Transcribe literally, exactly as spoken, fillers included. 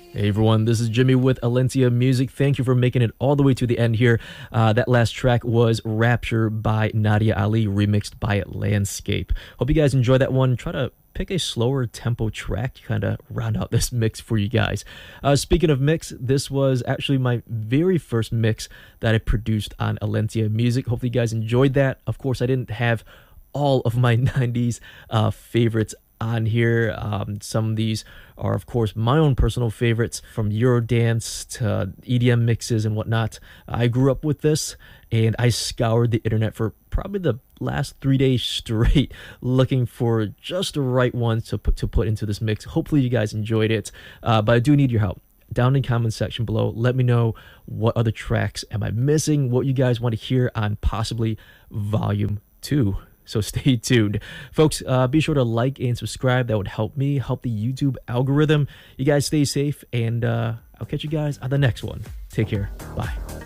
Hey everyone, this is Jimmy with Alencia Music. Thank you for making it all the way to the end here. Uh, that last track was Rapture by Nadia Ali, remixed by Landscape. Hope you guys enjoy that one. Try to pick a slower tempo track to kind of round out this mix for you guys. Uh, speaking of mix, this was actually my very first mix that I produced on Alencia Music. Hopefully you guys enjoyed that. Of course, I didn't have all of my nineties uh, favorites on here. Um, some of these are, of course, my own personal favorites, from Eurodance to E D M mixes and whatnot. I grew up with this, and I scoured the internet for probably the last three days straight looking for just the right ones to put to put into this mix. Hopefully you guys enjoyed it, uh, but I do need your help. Down in the comment section below, let me know what other tracks am I missing, what you guys want to hear on possibly volume two. So stay tuned. Folks, uh, be sure to like and subscribe. That would help me, help the YouTube algorithm. You guys stay safe, and uh, I'll catch you guys on the next one. Take care. Bye.